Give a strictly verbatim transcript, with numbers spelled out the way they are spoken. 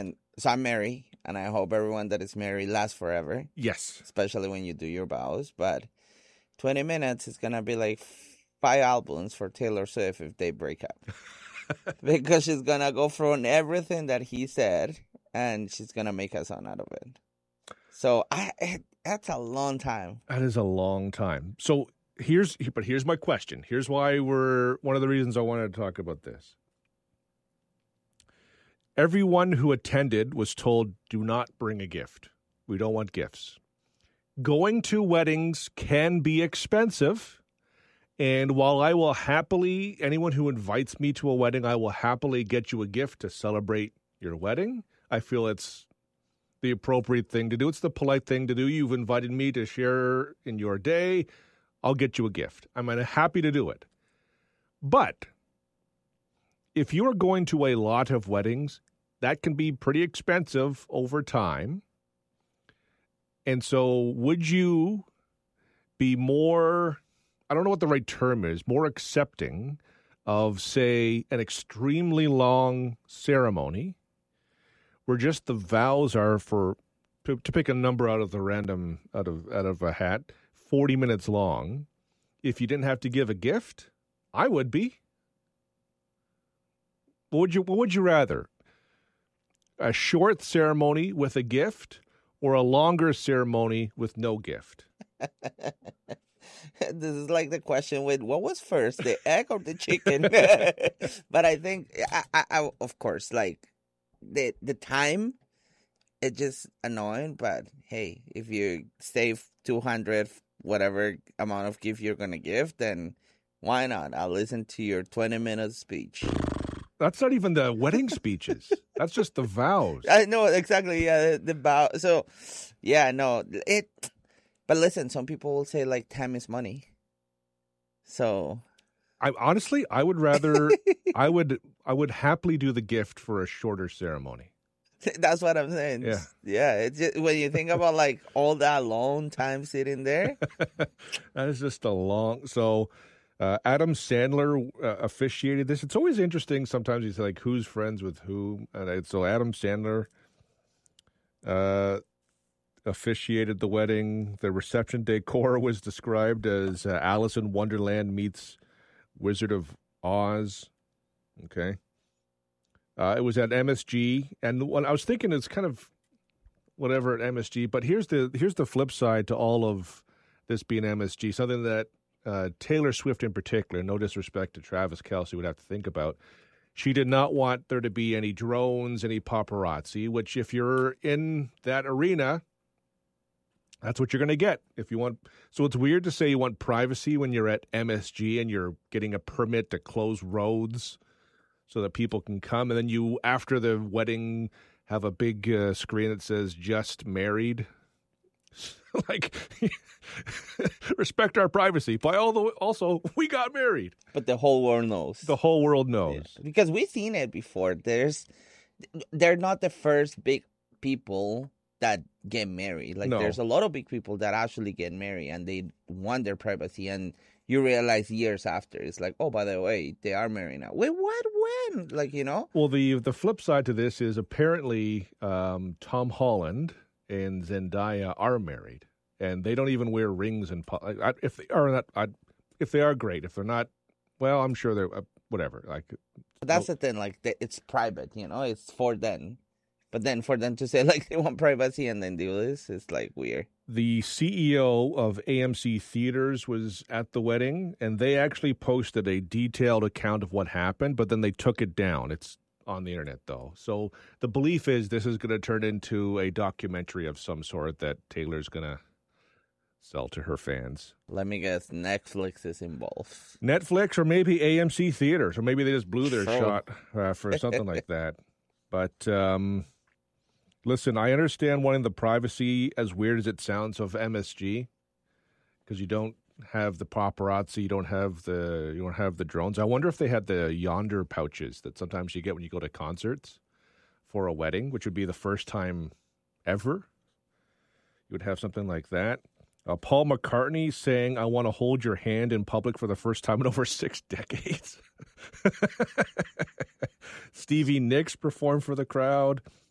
And so I'm married, and I hope everyone that is married lasts forever. Yes. Especially when you do your vows. But twenty minutes is going to be like five albums for Taylor Swift if they break up. Because she's going to go through everything that he said, and she's going to make a song out of it. So I, that's a long time. That is a long time. So here's, but here's my question. Here's why we're, one of the reasons I wanted to talk about this. Everyone who attended was told, do not bring a gift. We don't want gifts. Going to weddings can be expensive. And while I will happily, anyone who invites me to a wedding, I will happily get you a gift to celebrate your wedding. I feel it's the appropriate thing to do. It's the polite thing to do. You've invited me to share in your day. I'll get you a gift. I'm happy to do it. But if you are going to a lot of weddings, that can be pretty expensive over time. And so would you be more, I don't know what the right term is, more accepting of, say, an extremely long ceremony where just the vows are for, to, to pick a number out of the random, out of out of a hat, forty minutes long. If you didn't have to give a gift, I would be. What would you, what would you rather? A short ceremony with a gift or a longer ceremony with no gift? This is like the question with what was first, the egg or the chicken? But I think, I, I, I, of course, like the the time, it's just annoying. But hey, if you save two hundred, whatever amount of gift you're going to give, then why not? I'll listen to your twenty minute speech. That's not even the wedding speeches. That's just the vows. I know, exactly. Yeah, the, the vow. So, yeah, no, it. But listen, some people will say like time is money. So, I honestly, I would rather, I would, I would happily do the gift for a shorter ceremony. That's what I'm saying. Yeah, yeah. It's just, when you think about like all that long time sitting there, that is just a long. So. Uh, Adam Sandler uh, officiated this. It's always interesting. Sometimes he's like, who's friends with who? And I, so Adam Sandler uh, officiated the wedding. The reception decor was described as uh, Alice in Wonderland meets Wizard of Oz. Okay. Uh, it was at M S G. And when I was thinking it's kind of whatever at M S G, but here's the here's the flip side to all of this being M S G, something that Uh, Taylor Swift in particular, no disrespect to Travis Kelce, would have to think about. She did not want there to be any drones, any paparazzi, which if you're in that arena, that's what you're going to get. If you want, so it's weird to say you want privacy when you're at M S G and you're getting a permit to close roads so that people can come, and then you, after the wedding, have a big uh, screen that says "Just Married." Like, respect our privacy. By all the also, we got married. But the whole world knows. The whole world knows. Yeah. Because we've seen it before. There's, they're not the first big people that get married. Like, no. There's a lot of big people that actually get married and they want their privacy. And you realize years after, it's like, oh, by the way, they are married now. Wait, what? When? Like, you know? Well, the the flip side to this is apparently um, Tom Holland and Zendaya are married, and they don't even wear rings. And if they are not, I, if they are great. If they're not, well, I'm sure they're uh, whatever. Like, but that's no. the thing. Like, it's private, you know. It's for them. But then for them to say like they want privacy and then do this, it's like weird. The C E O of A M C Theaters was at the wedding, and they actually posted a detailed account of what happened, but then they took it down. It's on the internet, though. So the belief is this is going to turn into a documentary of some sort that Taylor's going to sell to her fans. Let me guess, Netflix is involved. Netflix or maybe A M C Theaters, or maybe they just blew their sure. shot uh, for something like that. But um, listen, I understand wanting the privacy, as weird as it sounds, of M S G, because you don't have the paparazzi, you don't have the you don't have the drones. I wonder if they had the Yonder pouches that sometimes you get when you go to concerts for a wedding, which would be the first time ever. You would have something like that. Uh, Paul McCartney saying, "I want to hold your hand in public for the first time in over six decades." Stevie Nicks performed for the crowd.